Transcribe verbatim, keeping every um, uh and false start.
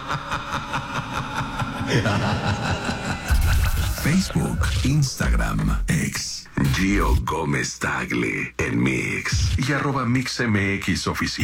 Facebook, Instagram, X. Gio Gómez Tagle, en Mix. Y arroba MixMX Oficial.